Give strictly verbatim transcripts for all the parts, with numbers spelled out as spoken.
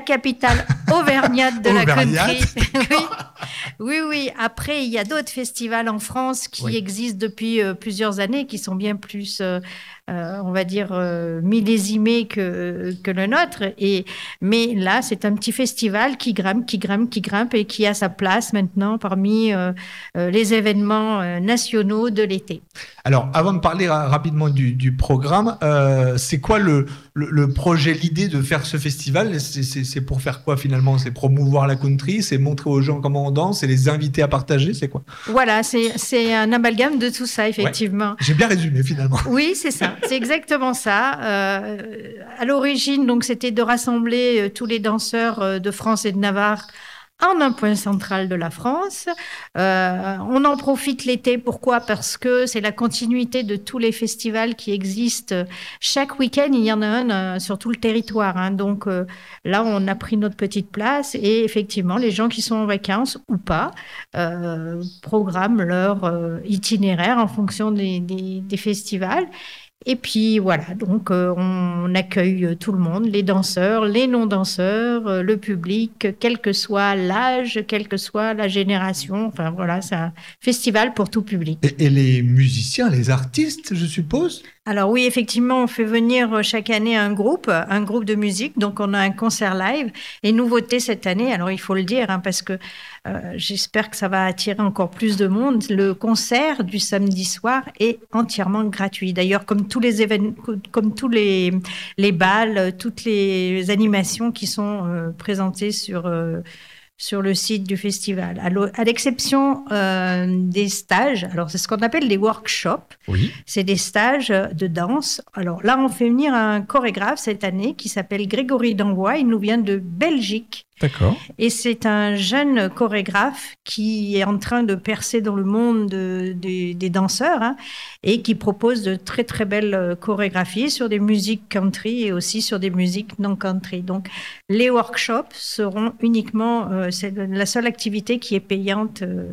la capitale auvergnate de la Auvergnate, country. oui. oui, oui. Après, il y a d'autres festivals en France qui Oui. existent depuis euh, plusieurs années, qui sont bien plus, euh, euh, on va dire, euh, millésimés que, que le nôtre. Et, mais là, c'est un petit festival qui grimpe, qui grimpe, qui grimpe et qui a sa place maintenant parmi euh, euh, les événements euh, nationaux de l'été. Alors, avant de parler ra- rapidement du, du programme, euh, c'est quoi le, le, le projet, l'idée de faire ce festival? C'est, c'est, c'est pour faire quoi finalement? C'est promouvoir la country? C'est montrer aux gens comment on danse? C'est les inviter à partager? C'est quoi? Voilà, c'est, c'est un amalgame de tout ça, effectivement. J'ai bien résumé finalement. Oui, c'est ça, c'est exactement ça. Euh, à l'origine, donc, c'était de rassembler euh, tous les danseurs euh, de France et de Navarre en un point central de la France. Euh, on en profite l'été. Pourquoi? Parce que c'est la continuité de tous les festivals qui existent. Chaque week-end, il y en a un euh, sur tout le territoire. Hein. Donc euh, là, on a pris notre petite place et effectivement, les gens qui sont en vacances ou pas euh, programment leur euh, itinéraire en fonction des, des, des festivals. Et puis voilà, donc euh, on accueille tout le monde, les danseurs, les non-danseurs, euh, le public, quel que soit l'âge, quelle que soit la génération. Enfin voilà, c'est un festival pour tout public. Et, et les musiciens, les artistes, je suppose? Alors oui, effectivement, on fait venir chaque année un groupe, un groupe de musique. Donc on a un concert live. Et nouveauté cette année, alors il faut le dire, hein, parce que euh, j'espère que ça va attirer encore plus de monde. Le concert du samedi soir est entièrement gratuit. D'ailleurs, comme tous les événements, comme tous les, les bals, toutes les animations qui sont euh, présentées sur... Euh, sur le site du festival, à l'exception euh, des stages. Alors, c'est ce qu'on appelle des workshops. Oui. C'est des stages de danse. Alors là, on fait venir un chorégraphe cette année qui s'appelle Grégory Danvois. Il nous vient de Belgique. D'accord. Et c'est un jeune chorégraphe qui est en train de percer dans le monde de, de, des danseurs hein, et qui propose de très, très belles chorégraphies sur des musiques country et aussi sur des musiques non country. Donc, les workshops seront uniquement... Euh, c'est la seule activité qui est payante euh,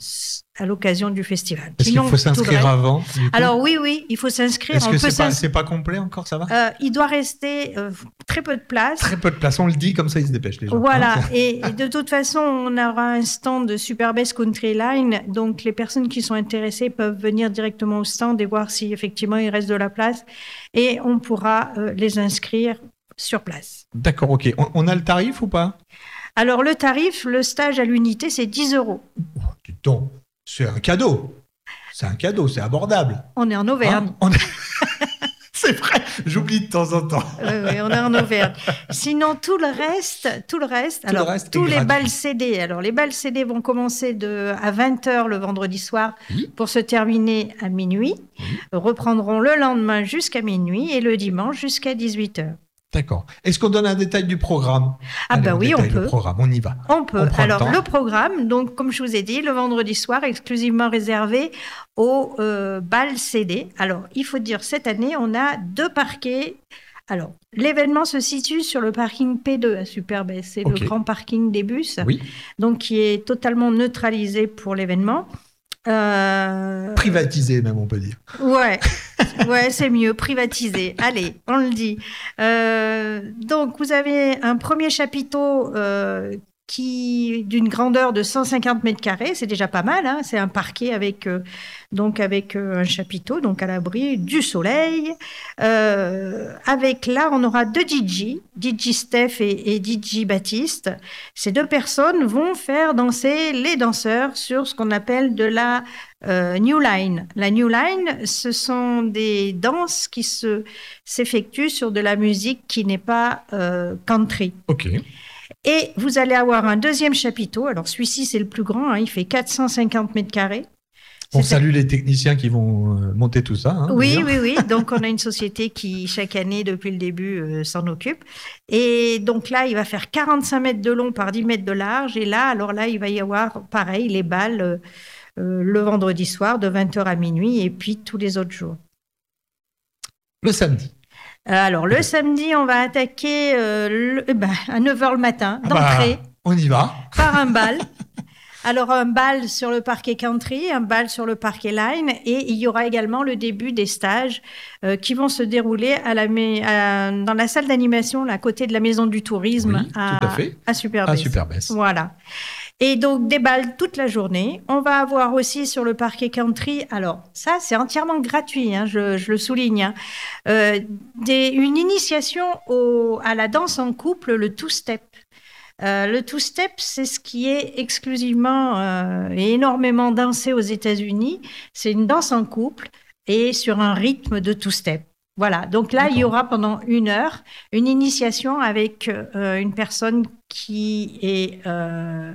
à l'occasion du festival. Est-ce Sinon, qu'il faut s'inscrire avant du coup? Alors oui, oui, il faut s'inscrire. Est-ce on que peut c'est pas, s'ins... c'est pas complet encore, ça va? euh, Il doit rester euh, très peu de place. Très peu de place, on le dit, comme ça ils se dépêchent les gens. Voilà, Hein, et, et de toute façon, on aura un stand de Superbest Country Line, donc les personnes qui sont intéressées peuvent venir directement au stand et voir si effectivement il reste de la place, et on pourra euh, les inscrire sur place. D'accord, ok. On, on a le tarif ou pas? Alors le tarif, le stage à l'unité, c'est dix euros. Oh, dis donc, c'est un cadeau. C'est un cadeau, c'est abordable. On est en Auvergne. Hein, on est... C'est vrai, j'oublie de temps en temps. Oui, oui, on est en Auvergne. Sinon, tout le reste, tout le reste, Tout alors, le reste tous les gratuit. bals C D. Alors, les bals C D vont commencer de, à vingt heures le vendredi soir Oui. pour se terminer à minuit. Oui. Reprendront le lendemain jusqu'à minuit et le dimanche jusqu'à dix-huit heures. D'accord. Est-ce qu'on donne un détail du programme? Ah Allez, bah on oui, on détaille peut. le programme, on y va. On peut. On prend Alors, le temps. le programme, donc, comme je vous ai dit, le vendredi soir, exclusivement réservé au euh, bal C D. Alors, il faut dire, cette année, on a deux parquets. Alors, l'événement se situe sur le parking P deux à Superbest. C'est Ok. le grand parking des bus, Oui. donc qui est totalement neutralisé pour l'événement. Euh... Privatisé même, on peut dire. Ouais, ouais, c'est mieux, privatisé. Allez, on le dit. Euh, donc, vous avez un premier chapiteau euh, qui d'une grandeur de cent cinquante mètres carrés, c'est déjà pas mal. Hein, c'est un parquet avec euh, donc avec euh, un chapiteau, donc à l'abri du soleil. Euh, avec là, on aura deux D J, D J Steph et, et D J Baptiste. Ces deux personnes vont faire danser les danseurs sur ce qu'on appelle de la Euh, New Line. La New Line, ce sont des danses qui se, s'effectuent sur de la musique qui n'est pas euh, country. Ok. Et vous allez avoir un deuxième chapiteau. Alors celui-ci, c'est le plus grand, hein, il fait quatre cent cinquante mètres carrés. On C'est- salue les techniciens qui vont euh, monter tout ça. Hein, Oui, d'ailleurs. oui, oui. Donc, on a une société qui, chaque année, depuis le début, euh, s'en occupe. Et donc là, il va faire quarante-cinq mètres de long par dix mètres de large. Et là, alors là, il va y avoir, pareil, les balles euh, euh, le vendredi soir de vingt heures à minuit et puis tous les autres jours. Le samedi. Euh, Alors, le samedi, on va attaquer euh, le- eh ben, à neuf heures le matin, Ah d'entrée, bah, on y va. par un bal. Alors, un bal sur le parquet country, un bal sur le parquet line, et il y aura également le début des stages euh, qui vont se dérouler à la, à, dans la salle d'animation, là, à côté de la maison du tourisme, oui, à, tout à, fait. à Superbès. À Superbès. Voilà. Et donc, des balles toute la journée. On va avoir aussi sur le parquet country, alors ça, c'est entièrement gratuit, hein, je, je le souligne, hein, euh, des, une initiation au, à la danse en couple, le two-step. Euh, le two-step, c'est ce qui est exclusivement euh, et énormément dansé aux États-Unis. C'est une danse en couple et sur un rythme de two-step. Voilà, donc là, D'accord. il y aura pendant une heure une initiation avec euh, une personne qui est euh,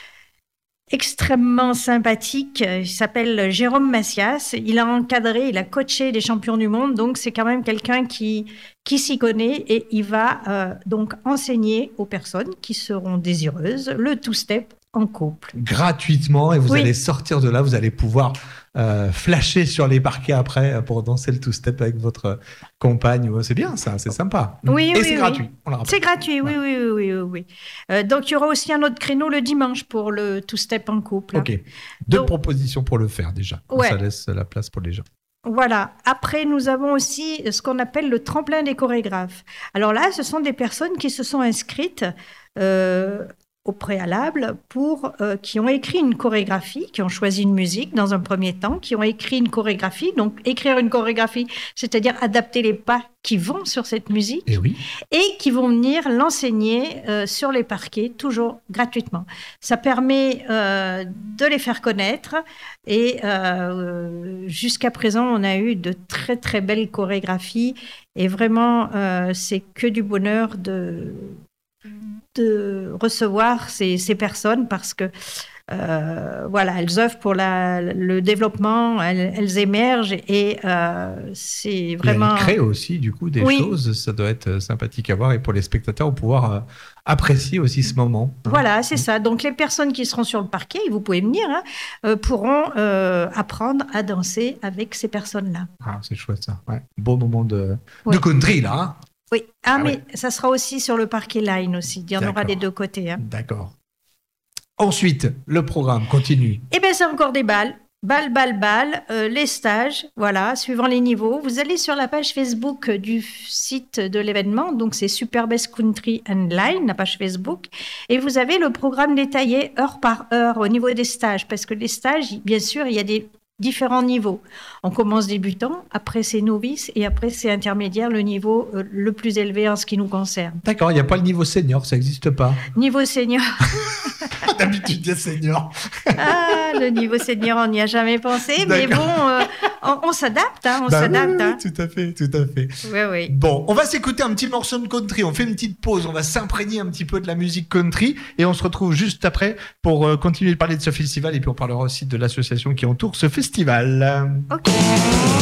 extrêmement sympathique. Il s'appelle Jérôme Macias. Il a encadré, il a coaché des champions du monde, donc c'est quand même quelqu'un qui, qui s'y connaît et il va euh, donc enseigner aux personnes qui seront désireuses le two-step en couple. Gratuitement, et vous oui. allez sortir de là, vous allez pouvoir euh, flasher sur les parquets après pour danser le two-step avec votre compagne. C'est bien ça, c'est sympa. Oui, et oui, c'est oui. gratuit. C'est gratuit, ouais. oui, oui, oui, oui. oui. Euh, donc, il y aura aussi un autre créneau le dimanche pour le two-step en couple. Ok, deux donc, propositions pour le faire déjà. Ouais. Ça laisse la place pour les gens. Voilà. Après, nous avons aussi ce qu'on appelle le tremplin des chorégraphes. Alors là, ce sont des personnes qui se sont inscrites euh, au préalable pour euh, qui ont écrit une chorégraphie, qui ont choisi une musique dans un premier temps, qui ont écrit une chorégraphie. Donc, écrire une chorégraphie, c'est-à-dire adapter les pas qui vont sur cette musique et, oui. et qui vont venir l'enseigner euh, sur les parquets, toujours gratuitement. Ça permet euh, de les faire connaître et euh, jusqu'à présent, on a eu de très, très belles chorégraphies et vraiment, euh, c'est que du bonheur de... de recevoir ces, ces personnes parce que euh, voilà, elles œuvrent pour la, le développement, elles, elles émergent et euh, c'est vraiment... Et elles créent aussi du coup des oui. choses, ça doit être sympathique à voir et pour les spectateurs, pouvoir euh, apprécier aussi ce moment. Hein. Voilà, c'est ça. Donc les personnes qui seront sur le parquet, vous pouvez venir, hein, euh, pourront euh, apprendre à danser avec ces personnes-là. Ah, c'est chouette ça, ouais. Beau moment de, oui. de country là, hein. Oui, ah, ah mais oui. ça sera aussi sur le parquet line aussi. Il y en D'accord. aura des deux côtés. Hein. D'accord. Ensuite, le programme continue. Eh bien, c'est encore des balles. Balles, balles, balles, euh, les stages, voilà, suivant les niveaux. Vous allez sur la page Facebook du site de l'événement, donc c'est Superbès Country and Line, la page Facebook, et vous avez le programme détaillé heure par heure au niveau des stages, parce que les stages, bien sûr, il y a des différents niveaux. On commence débutant, après c'est novice et après c'est intermédiaire, le niveau euh, le plus élevé en ce qui nous concerne. D'accord, il n'y a pas le niveau senior, ça n'existe pas. Niveau senior. D'habitude, il y a senior. Ah, le niveau senior, on n'y a jamais pensé, mais bon, euh, on, on s'adapte, hein, on bah s'adapte. Oui, oui, hein. tout à fait, tout à fait. Oui, oui. Bon, on va s'écouter un petit morceau de country, on fait une petite pause, on va s'imprégner un petit peu de la musique country et on se retrouve juste après pour euh, continuer de parler de ce festival et puis on parlera aussi de l'association qui entoure ce festival. Ok.